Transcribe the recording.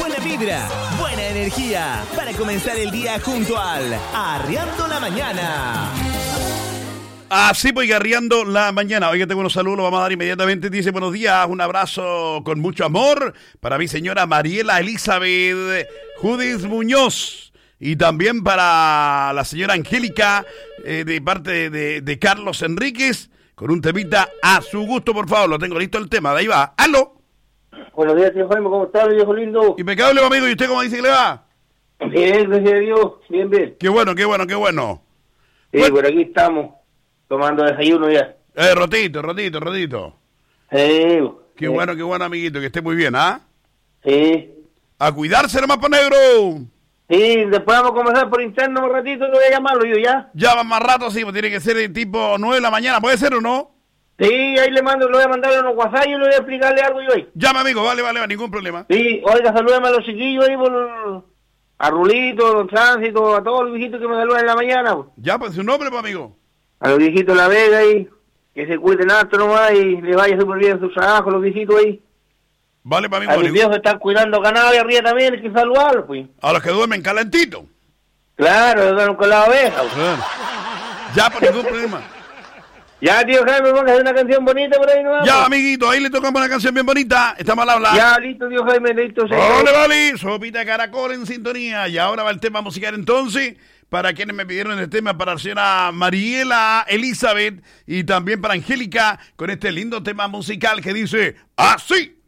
buena vibra, buena energía para comenzar el día junto al Arriando la Mañana. Así pues, Arriando la Mañana. Oiga, tengo unos saludos, lo vamos a dar inmediatamente. Dice, buenos días, un abrazo con mucho amor para mi señora Mariela Elizabeth Judith Muñoz. Y también para la señora Angélica, de parte de Carlos Enríquez, con un temita a su gusto, por favor. Lo tengo listo el tema, de ahí va. ¡Aló! Buenos días, tío Jaime, ¿cómo está, viejo lindo? Impecable, amigo. ¿Y usted cómo dice que le va? Bien, gracias a Dios, bien, bien. Qué bueno, qué bueno, qué bueno. Sí, Bueno. por aquí estamos, tomando desayuno ya. Rotito. Qué bueno, amiguito, que esté muy bien, ¿ah? Sí. A cuidarse nomás, pa' negro. Sí, después vamos a conversar por interno un ratito, lo voy a llamarlo yo ya. Ya va más rato, sí, pues tiene que ser tipo 9 de la mañana, ¿puede ser o no? Sí, ahí le voy a mandar unos WhatsApp y le voy a explicarle algo yo hoy. Llama, amigo, vale, ningún problema. Sí, oiga, salúdame a los chiquillos ahí a Rulito, Don Tránsito, a todos los viejitos que me saludan en la mañana. Pues. Ya, pues su nombre, pues, amigo. A los viejitos de La Vega ahí, que se cuiden harto nomás y les vaya súper bien su trabajo, los viejitos ahí. Vale, pues, A amigo. mis viejos están cuidando ganado y arriba también, hay que saludarlos, pues. A los que duermen calentito. Claro, están con la oveja. Pues. Ya, pues, ningún problema. Ya, tío Jaime, pongas una canción bonita por ahí, ¿no? Ya, amiguito, ahí le tocamos una canción bien bonita. Estamos al habla. Ya, listo, tío Jaime, listo. Vale. Sopita de caracol en sintonía. Y ahora va el tema musical entonces. Para quienes me pidieron el tema, para la señora Mariela Elizabeth y también para Angélica, con este lindo tema musical que dice así.